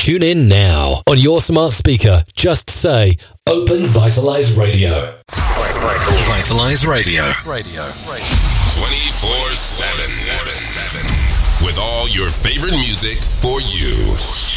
Tune in now. On your smart speaker, just say, Open Vitalize Radio. Vitalize Radio. 24/7. With all your favorite music for you.